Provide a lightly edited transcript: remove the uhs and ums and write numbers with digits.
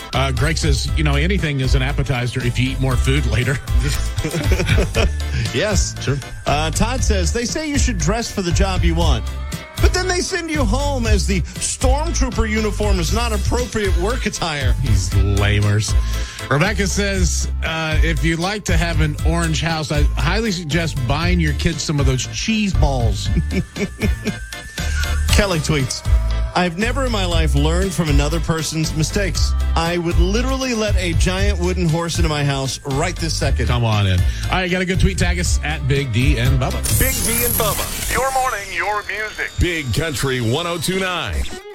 Greg says, anything is an appetizer if you eat more food later. Yes. Sure. Todd says, they say you should dress for the job you want, but then they send you home as the stormtrooper uniform is not appropriate work attire. These lamers. Rebecca says, if you'd like to have an orange house, I highly suggest buying your kids some of those cheese balls. Kelly tweets, I've never in my life learned from another person's mistakes. I would literally let a giant wooden horse into my house right this second. Come on in. All right, got a good tweet. Tag us at Big D and Bubba. Big D and Bubba. Your morning, your music. Big Country 102.9.